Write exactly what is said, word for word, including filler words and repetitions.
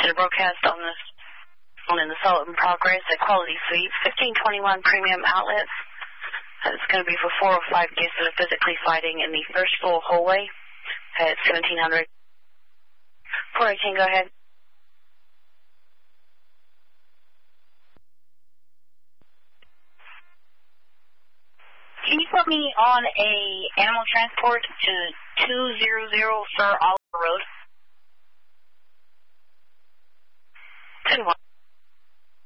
to broadcast on this on in the Assault in Progress at Quality Suites, fifteen twenty-one Premium Outlets. It's going to be for four or five guests that are physically fighting in the first floor hallway at seventeen hundred. four eighteen, go ahead. Can you put me on a animal transport to two hundred Sir Oliver Road? ten one.